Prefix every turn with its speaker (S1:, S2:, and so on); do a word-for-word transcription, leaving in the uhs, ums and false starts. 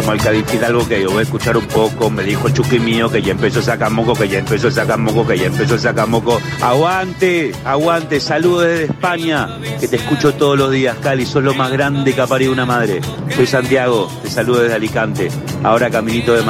S1: llamó al Cádiz Fidalgo que yo voy a escuchar un poco, me dijo el Chucky mío que ya empezó a sacar moco, que ya empezó a sacar moco, que ya empezó a sacar moco. Aguante, aguante, saludos desde España, que te escucho todos los días, Cali, sos lo más grande que ha parido una madre. Soy Santiago, te saludo desde Alicante, ahora caminito de Madrid.